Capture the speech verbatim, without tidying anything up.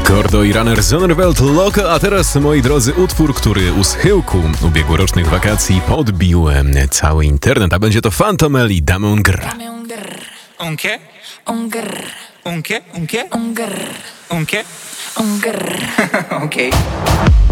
Gordo i Runner Zonderveld Loco, a teraz, moi drodzy, utwór, który u schyłku ubiegłorocznych wakacji podbił em, cały internet, a będzie to Fantomel Dame un grr. Un qué? Un grr, Un qué? Un qué? un grr, Un qué? un grr. Ok.